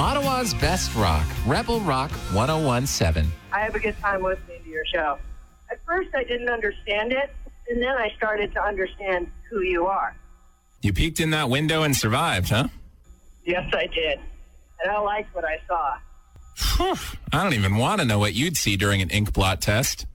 Ottawa's best rock, Rebel Rock 1017. I have a good time listening to your show. At first, I didn't understand it, and then I started to understand who you are. You peeked in that window and survived, huh? Yes, I did. And I liked what I saw. I don't even want to know what you'd see during an ink blot test.